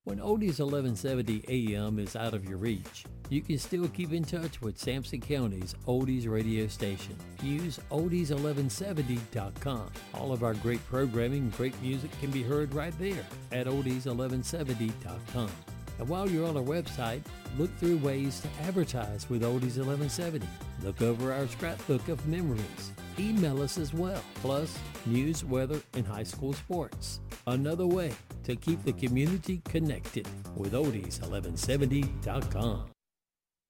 When Oldies 1170 AM is out of your reach, you can still keep in touch with Sampson County's Oldies radio station. Use oldies1170.com. All of our great programming and great music can be heard right there at oldies1170.com. And while you're on our website, look through ways to advertise with Oldies 1170. Look over our scrapbook of memories. Email us as well, plus news, weather, and high school sports. Another way to keep the community connected with oldies1170.com.